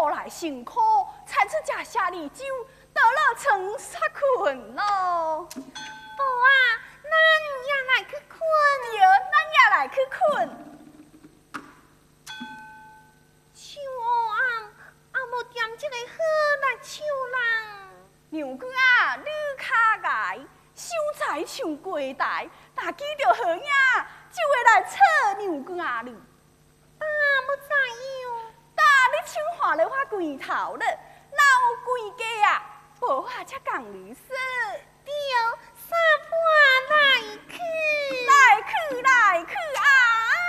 后来辛苦，才出这下里酒，得了成杀困咯。 无啊，咱也来去困。 对，咱也来去困。 秋暗，阿无点这个好来秋人。 牛哥啊，你卡呆，秀才唱过台，大记着好影，就会来扯牛哥啊你。 要怎样？ 你唱话了我跪头了，老贵家啊，无话才讲律师。